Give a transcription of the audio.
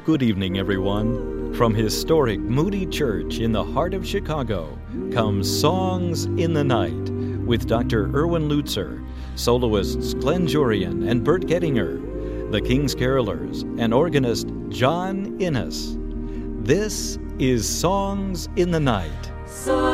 Good evening, everyone. From historic Moody Church in the heart of Chicago comes Songs in the Night with Dr. Erwin Lutzer, soloists Glenn Jurian and Bert Gettinger, the King's Carolers, and organist John Innes. This is Songs in the Night.